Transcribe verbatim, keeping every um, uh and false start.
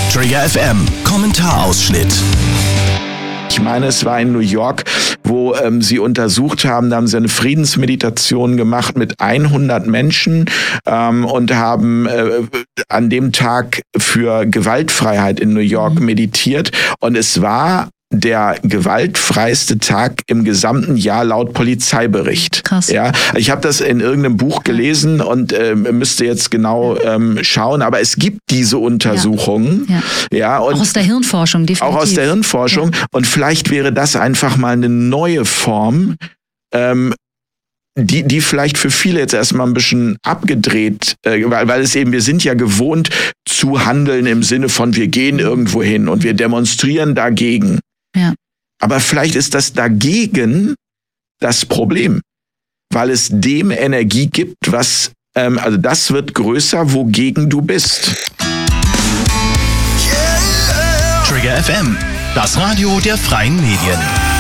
Trigger F M, Kommentarausschnitt. Ich meine, es war in New York, wo ähm, sie untersucht haben, da haben sie eine Friedensmeditation gemacht mit hundert Menschen ähm, und haben äh, an dem Tag für Gewaltfreiheit in New York meditiert. Und es war der gewaltfreiste Tag im gesamten Jahr laut Polizeibericht. Krass. Ja, ich habe das in irgendeinem Buch gelesen und äh, müsste jetzt genau ähm, schauen, aber es gibt diese Untersuchungen. Ja. Ja. Ja, und auch aus der Hirnforschung, definitiv. Auch aus der Hirnforschung. Ja. Und vielleicht wäre das einfach mal eine neue Form, ähm, die, die vielleicht für viele jetzt erstmal ein bisschen abgedreht, äh, weil, weil es eben, wir sind ja gewohnt zu handeln im Sinne von, wir gehen irgendwo hin und wir demonstrieren dagegen. Ja. Aber vielleicht ist das dagegen das Problem, weil es dem Energie gibt, was, ähm, also das wird größer, wogegen du bist. Trigger F M, das Radio der freien Medien.